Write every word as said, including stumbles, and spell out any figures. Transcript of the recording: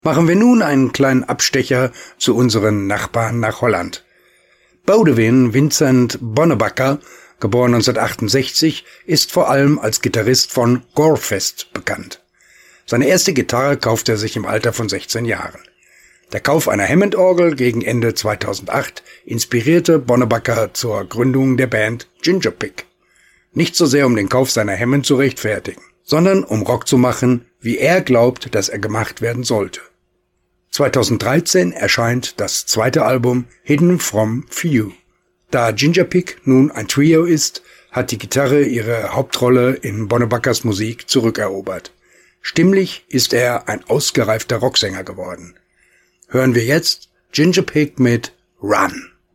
Machen wir nun einen kleinen Abstecher zu unseren Nachbarn nach Holland. Boudewijn Vincent Bonnebakker, geboren neunzehnhundertachtundsechzig, ist vor allem als Gitarrist von Gorefest bekannt. Seine erste Gitarre kaufte er sich im Alter von sechzehn Jahren. Der Kauf einer Hammond-Orgel gegen Ende zweitausendacht inspirierte Bonnebakker zur Gründung der Band Ginger Pick. Nicht so sehr, um den Kauf seiner Hammond zu rechtfertigen, sondern um Rock zu machen, wie er glaubt, dass er gemacht werden sollte. zweitausenddreizehn erscheint das zweite Album Hidden from View. Da Ginger Pick nun ein Trio ist, hat die Gitarre ihre Hauptrolle in Bonnebakkers Musik zurückerobert. Stimmlich ist er ein ausgereifter Rocksänger geworden. Hören wir jetzt Ginger Pick mit Run.